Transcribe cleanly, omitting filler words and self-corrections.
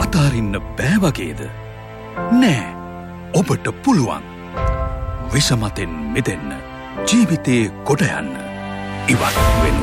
අතාරින්න බෑ වගේද? නෑ, ඔබට පුළුවන්. විෂමතෙන් මිදෙන්න, ජීවිතේ කොට යන්න, ඉවත් වෙන්න.